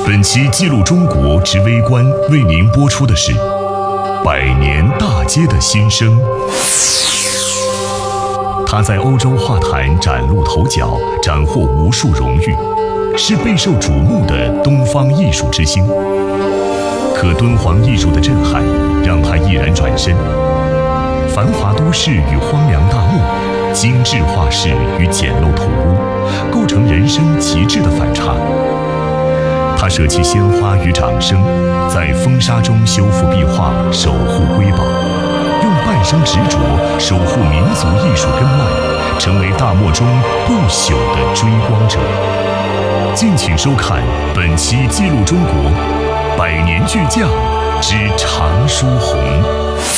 本期记录中国之微观为您播出的是百年大街的新生。他在欧洲画坛崭露头角，斩获无数荣誉，是备受瞩目的东方艺术之星。可敦煌艺术的震撼让他毅然转身，繁华都市与荒凉大漠，精致画室与简陋土屋，构成人生极致的反差。他舍弃鲜花与掌声，在风沙中修复壁画，守护瑰宝，用半生执着守护民族艺术根脉，成为大漠中不朽的追光者。敬请收看本期《记录中国百年巨匠之常书鸿》。